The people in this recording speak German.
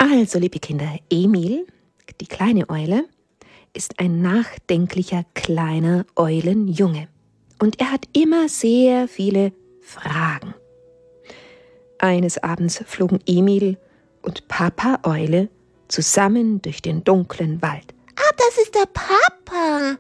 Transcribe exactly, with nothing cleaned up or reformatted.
Also, liebe Kinder, Emil, die kleine Eule, ist ein nachdenklicher kleiner Eulenjunge. Und er hat immer sehr viele Fragen. Eines Abends flogen Emil und Papa Eule zusammen durch den dunklen Wald. Ah, das ist der Papa.